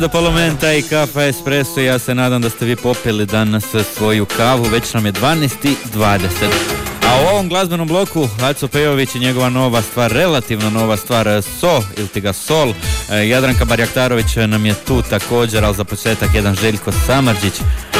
Do Polomenta i Kafa Espresso, ja se nadam da ste vi popili danas svoju kavu, već nam je 12:20. A u ovom glazbenom bloku Aco Pejović i njegova nova stvar, relativno nova stvar, So ili ti ga Sol. Jadranka Barjaktarović nam je tu također, ali za početak jedan Željko Samardžić.